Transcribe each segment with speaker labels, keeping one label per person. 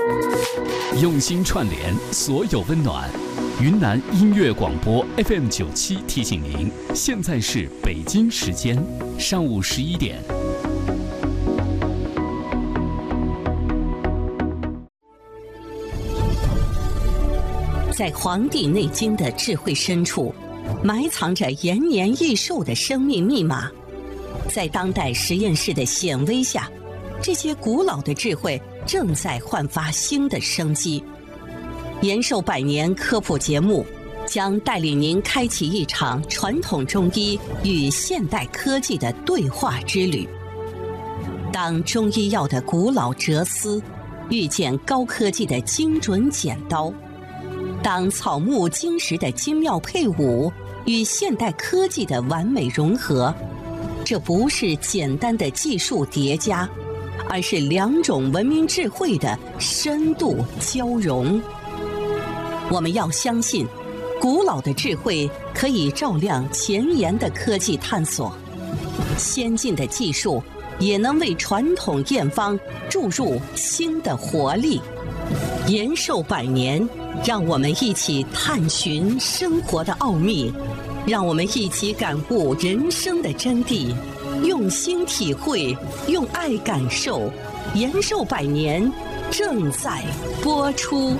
Speaker 1: 用心串联所有温暖。云南音乐广播 FM97提醒您，现在是北京时间上午11点。
Speaker 2: 在《黄帝内经》的智慧深处，埋藏着延年益寿的生命密码。在当代实验室的显微下，这些古老的智慧正在焕发新的生机。延寿百年科普节目将带领您开启一场传统中医与现代科技的对话之旅。当中医药的古老哲思遇见高科技的精准剪刀，当草木金石的精妙配伍与现代科技的完美融合，这不是简单的技术叠加，而是两种文明智慧的深度交融。我们要相信，古老的智慧可以照亮前沿的科技探索，先进的技术也能为传统验方注入新的活力。延寿百年，让我们一起探寻生活的奥秘，让我们一起感悟人生的真谛，用心体会，用爱感受。延寿百年正在播出。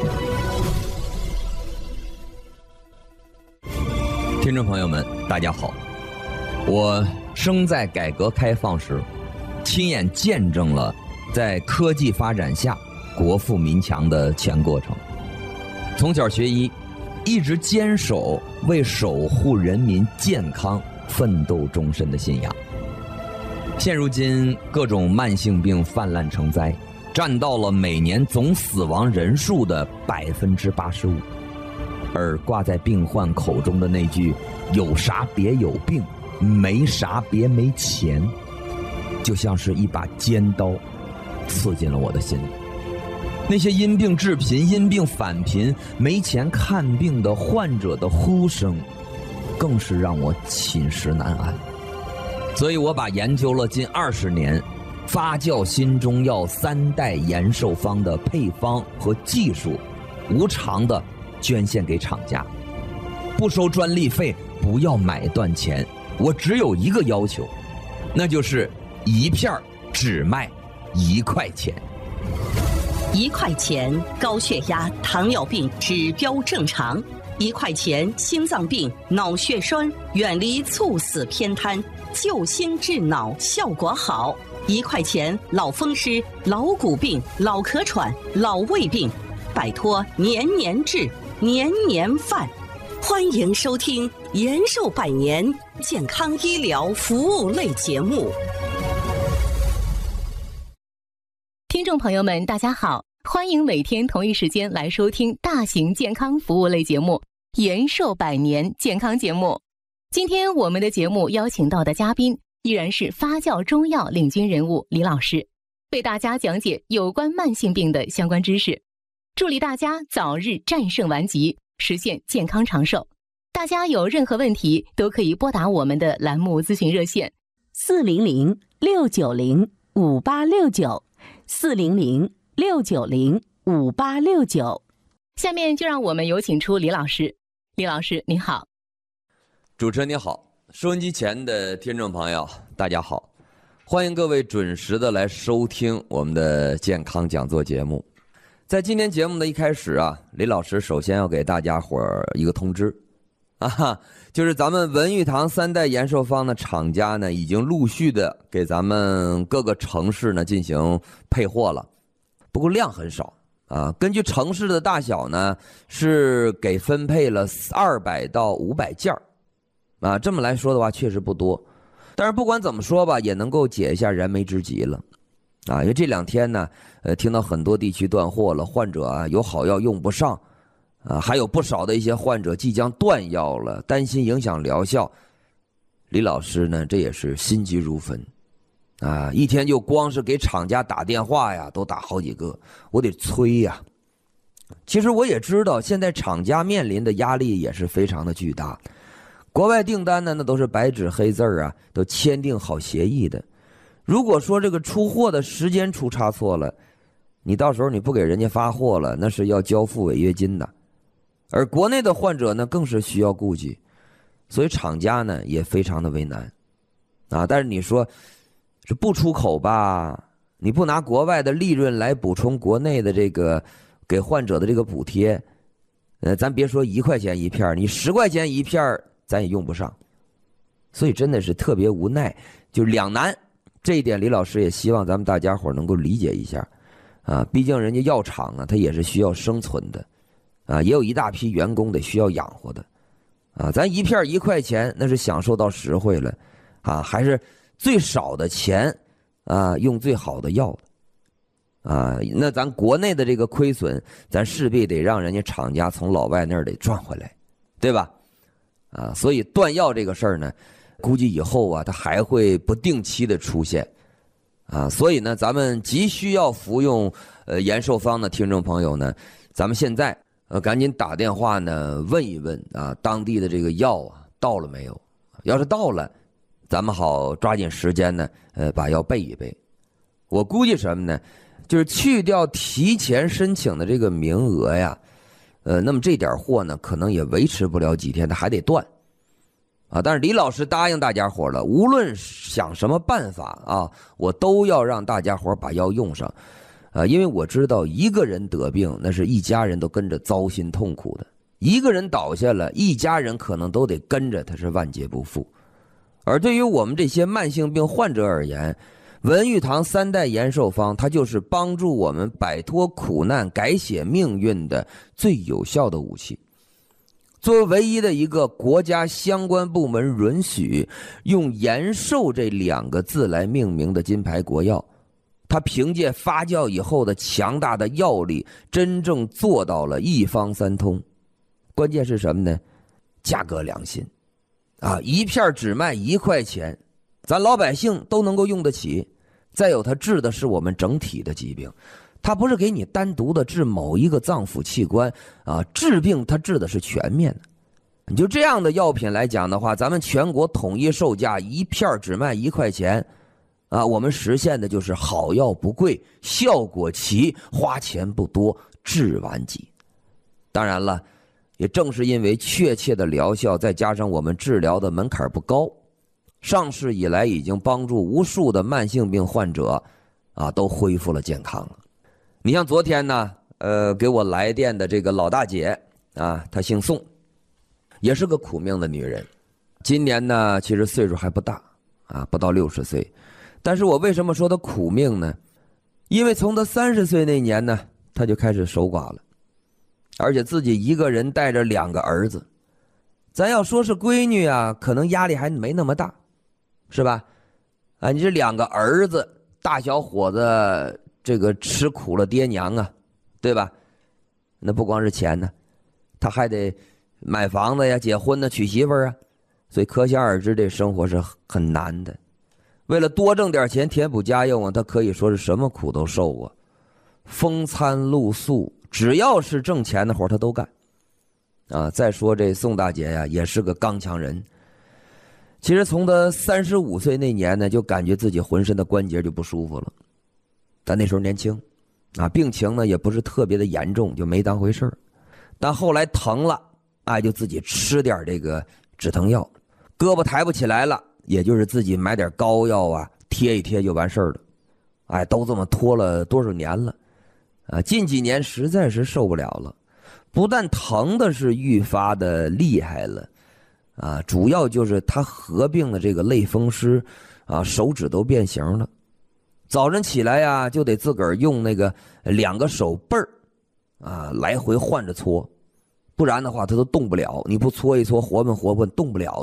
Speaker 3: 听众朋友们，大家好，我生在改革开放时，亲眼见证了在科技发展下国富民强的全过程。从小学医，一直坚守为守护人民健康奋斗终身的信仰。现如今各种慢性病泛滥成灾，占到了每年总死亡人数的85%，而挂在病患口中的那句“有啥别有病，没啥别没钱”，就像是一把尖刀刺进了我的心里。那些因病致贫、因病返贫、没钱看病的患者的呼声，更是让我寝食难安。所以我把研究了近20年发酵新中药3代延寿方的配方和技术，无偿的捐献给厂家，不收专利费，不要买断钱。我只有一个要求，那就是一片只卖1块钱。
Speaker 2: 1块钱高血压、糖尿病指标正常；1块钱心脏病、脑血栓远离猝死偏瘫，救心治脑效果好；1块钱老风湿、老骨病、老咳喘、老胃病，摆脱年年治、年年犯。欢迎收听延寿百年健康医疗服务类节目。
Speaker 4: 听众朋友们，大家好，欢迎每天同一时间来收听大型健康服务类节目延寿百年健康节目。今天我们的节目邀请到的嘉宾依然是发酵中药领军人物李老师，为大家讲解有关慢性病的相关知识，助力大家早日战胜顽疾，实现健康长寿。大家有任何问题都可以拨打我们的栏目咨询热线
Speaker 2: 400-690-5869 400-690-5869。
Speaker 4: 下面就让我们有请出李老师。李老师您好。
Speaker 3: 主持人你好，收音机前的听众朋友大家好，欢迎各位准时的来收听我们的健康讲座节目。在今天节目的一开始啊，李老师首先要给大家伙一个通知就是咱们文玉堂3代延寿方的厂家呢，已经陆续的给咱们各个城市呢进行配货了，不过量很少啊。根据城市的大小呢，是给分配了200到500件啊。这么来说的话，确实不多，但是不管怎么说吧，也能够解一下燃眉之急了啊。因为这2天呢，听到很多地区断货了，患者啊有好药用不上。还有不少的一些患者即将断药了，担心影响疗效。李老师呢，这也是心急如焚啊！一天就光是给厂家打电话呀，都打好几个，我得催呀。其实我也知道，现在厂家面临的压力也是非常的巨大。国外订单呢，那都是白纸黑字啊，都签订好协议的。如果说这个出货的时间出差错了， 你到时候你不给人家发货了，那是要交付违约金的。而国内的患者呢，更是需要顾及，所以厂家呢也非常的为难啊。但是你说是不出口吧，你不拿国外的利润来补充国内的这个给患者的这个补贴，咱别说1块钱一片，你10块钱一片咱也用不上，所以真的是特别无奈，就两难。这一点李老师也希望咱们大家伙能够理解一下啊，毕竟人家药厂啊，它也是需要生存的啊，也有一大批员工得需要养活的啊。咱一片1块钱，那是享受到实惠了啊，还是最少的钱啊，用最好的药啊。那咱国内的这个亏损，咱势必得让人家厂家从老外那儿得赚回来，对吧？啊，所以断药这个事儿呢，估计以后啊，它还会不定期的出现啊。所以呢，咱们急需要服用延寿方的听众朋友呢，咱们现在赶紧打电话呢问一问啊，当地的这个药啊到了没有？要是到了，咱们好抓紧时间呢把药备一备。我估计什么呢？就是去掉提前申请的这个名额呀，那么这点货呢，可能也维持不了几天，它还得断啊。但是李老师答应大家伙了，无论想什么办法啊，我都要让大家伙把药用上啊。因为我知道一个人得病，那是一家人都跟着糟心痛苦的，一个人倒下了，一家人可能都得跟着他是万劫不复。而对于我们这些慢性病患者而言，文玉堂3代延寿方，它就是帮助我们摆脱苦难、改写命运的最有效的武器。作为唯一的一个国家相关部门允许用延寿这2个字来命名的金牌国药，它凭借发酵以后的强大的药力，真正做到了一方三通。关键是什么呢？价格良心啊，一片只卖1块钱，咱老百姓都能够用得起。再有，它治的是我们整体的疾病，它不是给你单独的治某一个脏腑器官啊，治病它治的是全面的。你就这样的药品来讲的话，咱们全国统一售价一片只卖1块钱啊，我们实现的就是好药不贵，效果齐，花钱不多，治完急。当然了，也正是因为确切的疗效，再加上我们治疗的门槛不高，上市以来已经帮助无数的慢性病患者啊都恢复了健康了。你像昨天呢给我来电的这个老大姐啊，她姓宋，也是个苦命的女人，今年呢其实岁数还不大啊，不到60岁。但是我为什么说她苦命呢？因为从她30岁那年呢，她就开始守寡了，而且自己一个人带着2个儿子。咱要说是闺女啊，可能压力还没那么大，是吧？啊，你这2个儿子，大小伙子，这个吃苦了爹娘啊，对吧？那不光是钱呢，他还得买房子呀、结婚呢、娶媳妇儿啊，所以可想而知，这生活是很难的。为了多挣点钱填补家用啊，他可以说是什么苦都受过，风餐露宿，只要是挣钱的活他都干。啊，再说这宋大姐呀，也是个刚强人。其实从她35岁那年呢，就感觉自己浑身的关节就不舒服了。但那时候年轻，啊，病情呢也不是特别的严重，就没当回事儿。但后来疼了，哎，就自己吃点这个止疼药，胳膊抬不起来了，也就是自己买点膏药啊，贴一贴就完事儿了。哎，都这么拖了多少年了，啊，近几年实在是受不了了。不但疼的是愈发的厉害了，啊，主要就是他合并了这个类风湿，啊，手指都变形了。早晨起来呀，就得自个儿用那个2个手背儿，啊，来回换着搓，不然的话他都动不了。你不搓一搓，活蹦活蹦动不了。